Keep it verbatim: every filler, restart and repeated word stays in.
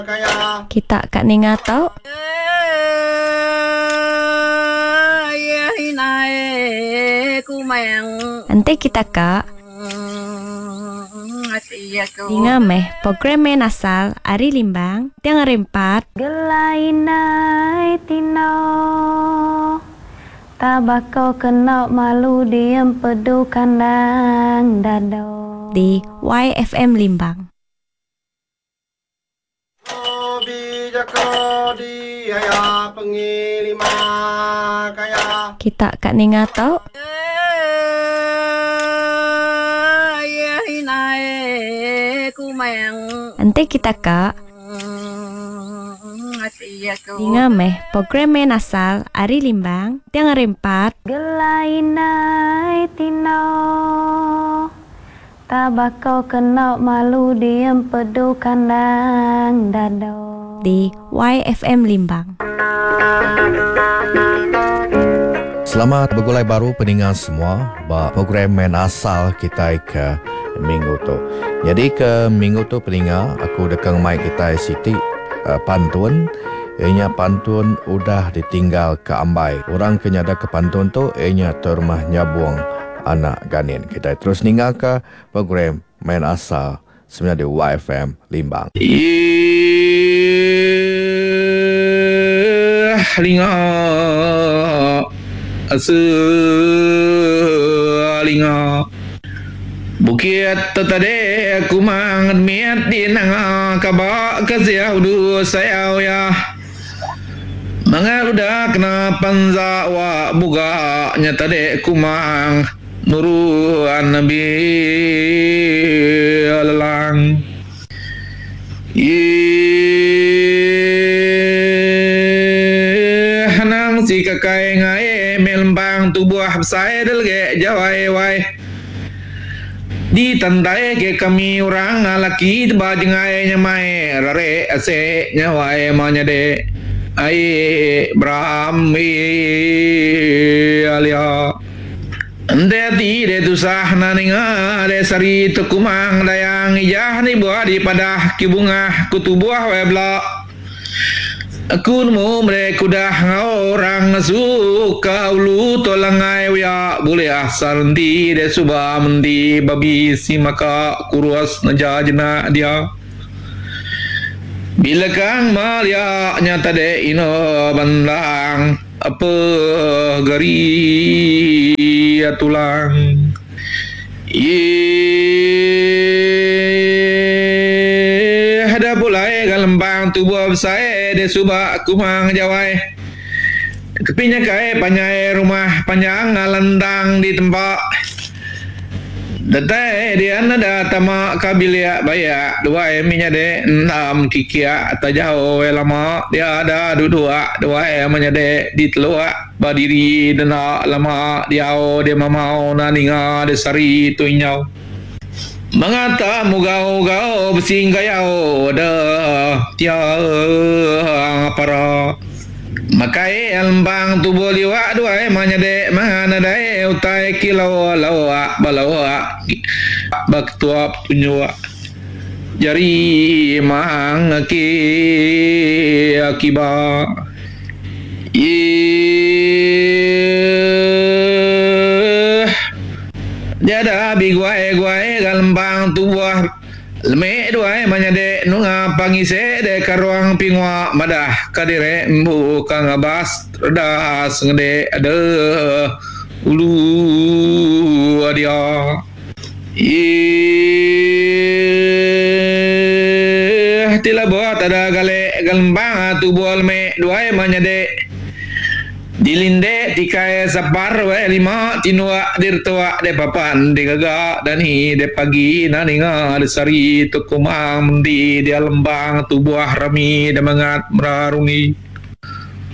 Kita kat ninga tau. Nanti kita kak ninga meh program main asal Ari Limbang tiang rempat gelainai tino tabako kena malu diem pedu kandang dado di Y F M Limbang. Kita kat ninga tau. Nanti kita kak ninga meh program main asal Ari Limbang tiang rempat gelainai tino tabako kena malu diem pedu kandang dado di Y F M Limbang. Selamat bergulai baru pendengar semua bah program main asal kita ke minggu tu. Jadi ke minggu tu pendengar aku dekang mic kita Siti uh, pantun. Ianya pantun udah ditinggal ke Ambai. Orang kenyada ke pantun tu ianya termah nyabuang anak ganin. Kita terus ninggal ke program main asal sebenarnya di Y F M Limbang. Ih, linga asalinga bukit tetade kumang miat di nanga kaba kasiau du sayau ya mangaluda kena panza wa buga nyata de kumang nuruan nabi alalang ih hanang si kakai ngai melembang tubuh saya delge jawai wai di tandai ke kami orang laki bajengai nyamai rare ase nyawai manya de ai brahmi alia ande di de tusah naninga de sari tukumang dayang ijah ni buah di padah kibunga kutubuah webla aku nemu mereka dah orang suka ulu tolangai ya boleh asal nanti de subah mendi babi si maka kurus najajna dia bila kang malia nyata de ino bandang apa gari tulang ih ada bulai galembang tubuh saya de subak kumang jawai kepinya kai panjai rumah panjang ngalendang di tempat datai dia nada tama kabilia baya dua eminya de enam kikia tajau lama dia ada dua dua emanya de di telua badiri dena lama dia dia mamau naninga de sari tuinyau mengata mugau-gau besinggayau dah tiang para makai elmbang tubuh liwa dua emanya de mana dai utai kilau lawa balawa baktua punyua jari mang ki akiba ih jada biguai guai galembang tubuh leme dua emanya de nunga pangise de karuang pingwa madah kadire mbu kang abas das ngede ada ulu adia ih tila buat ada gale galembang tubuh leme dua emanya de dilinde tikai sapar we lima tinua dirtua de papan de gaga dani de pagi naninga de sari tukumang di di lembang tubuh rami de mangat merarungi